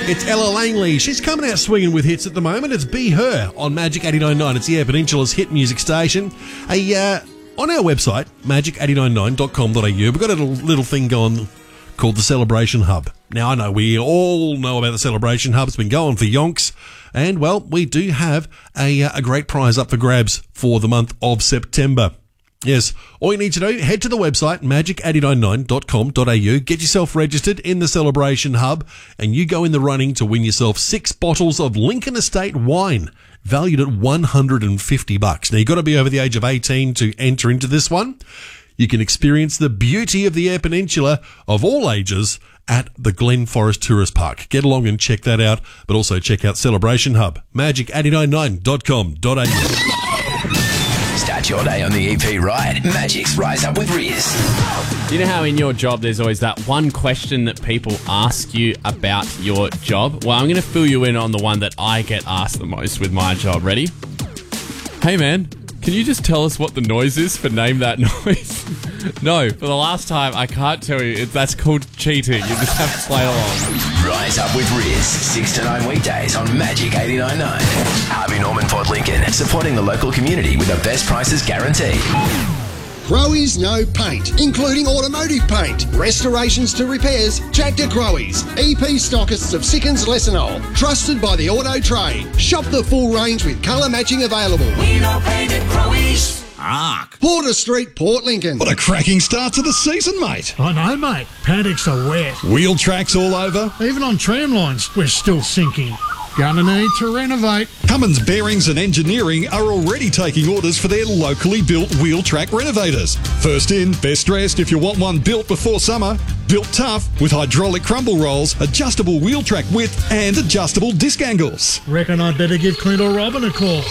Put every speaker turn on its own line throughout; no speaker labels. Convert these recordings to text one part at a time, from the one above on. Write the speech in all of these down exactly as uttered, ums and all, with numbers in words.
It's Ella Langley. She's coming out swinging with hits at the moment. It's Be Her on Magic eighty-nine point nine. It's the Air Peninsula's hit music station. A, uh, on our website, magic eight nine nine dot com dot a u, we've got a little, little thing going called the Celebration Hub. Now, I know we all know about the Celebration Hub. It's been going for yonks. And, well, we do have a, a great prize up for grabs for the month of September. Yes, all you need to do, head to the website, magic eight nine nine dot com dot a u, get yourself registered in the Celebration Hub, and you go in the running to win yourself six bottles of Lincoln Estate wine, valued at one hundred fifty bucks. Now, you've got to be over the age of eighteen to enter into this one. You can experience the beauty of the Eyre Peninsula of all ages at the Glen Forest Tourist Park. Get along and check that out, but also check out Celebration Hub, magic eight nine nine dot com dot a u.
Start your day on the E P right. Magic's Rise Up with Riz.
You know how in your job there's always that one question that people ask you about your job? Well, I'm going to fill you in on the one that I get asked the most with my job. Ready? Hey man, can you just tell us what the noise is for Name That Noise? No, for the last time, I can't tell you. It, that's called cheating. You just have to play along.
Rise Up with Riz, six to nine weekdays on Magic eighty-nine point nine. Harvey Norman Port Lincoln, supporting the local community with the best prices guaranteed.
Crowe's No Paint, including automotive paint, restorations to repairs. Chat to Crowe's, E P stockists of Sickens Lessenol, trusted by the auto trade. Shop the full range with colour matching available.
We don't paint at Crowe's.
Arc. Porter Street, Port Lincoln.
What a cracking start to the season, mate.
I know, mate. Paddocks are wet.
Wheel tracks all over.
Even on tram lines, we're still sinking. Gonna need to renovate.
Cummins Bearings and Engineering are already taking orders for their locally built wheel track renovators. First in, best dressed if you want one built before summer. Built tough with hydraulic crumble rolls, adjustable wheel track width and adjustable disc angles.
Reckon I'd better give Clint or Robin a call.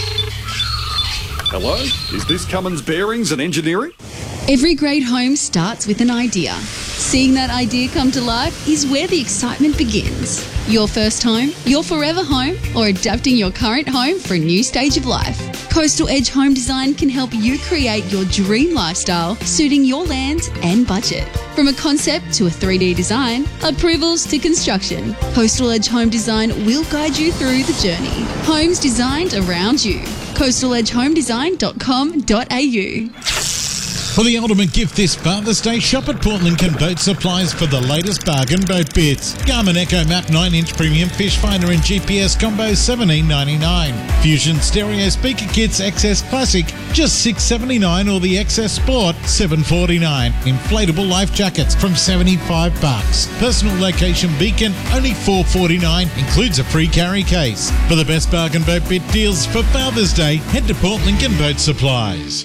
Hello, is this Cummins Bearings and Engineering?
Every great home starts with an idea. Seeing that idea come to life is where the excitement begins. Your first home, your forever home, or adapting your current home for a new stage of life. Coastal Edge Home Design can help you create your dream lifestyle, suiting your land and budget. From a concept to a three D design, approvals to construction, Coastal Edge Home Design will guide you through the journey. Homes designed around you. coastal edge home design dot com dot a u.
For the ultimate gift this Father's Day, shop at Port Lincoln Boat Supplies for the latest bargain boat bits. Garmin Echo Map nine inch Premium Fish Finder and G P S Combo seventeen ninety-nine. Fusion Stereo Speaker Kits X S Classic just six seventy-nine, or the X S Sport seven forty-nine. Inflatable life jackets from seventy-five bucks. Personal location beacon only four forty-nine, includes a free carry case. For the best bargain boat bit deals for Father's Day, head to Port Lincoln Boat Supplies.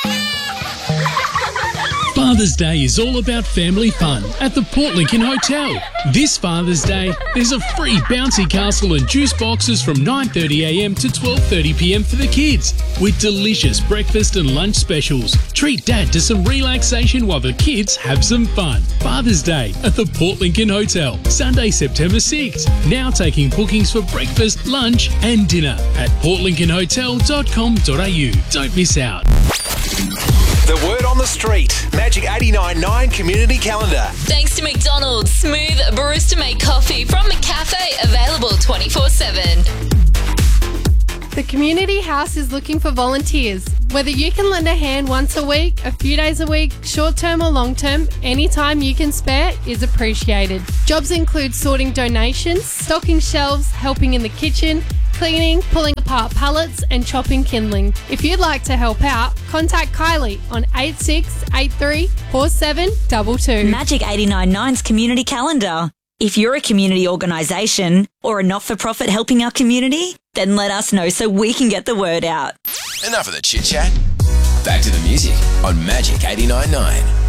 Father's Day is all about family fun at the Port Lincoln Hotel. This Father's Day, there's a free bouncy castle and juice boxes from nine thirty a m to twelve thirty p m for the kids, with delicious breakfast and lunch specials. Treat Dad to some relaxation while the kids have some fun. Father's Day at the Port Lincoln Hotel, Sunday, September sixth. Now taking bookings for breakfast, lunch and dinner at port lincoln hotel dot com dot a u. Don't miss out.
The word on the street. Magic eighty-nine point nine Community Calendar.
Thanks to McDonald's. Smooth barista-made coffee from McCafe. Available twenty-four seven.
The Community House is looking for volunteers. Whether you can lend a hand once a week, a few days a week, short-term or long-term, any time you can spare is appreciated. Jobs include sorting donations, stocking shelves, helping in the kitchen, cleaning, pulling apart pallets and chopping kindling. If you'd like to help out, contact Kylie on eight six eight three four seven two two.
Magic eighty-nine point nine's Community Calendar. If you're a community organisation or a not-for-profit helping our community, then let us know so we can get the word out.
Enough of the chit-chat. Back to the music on Magic eighty-nine point nine.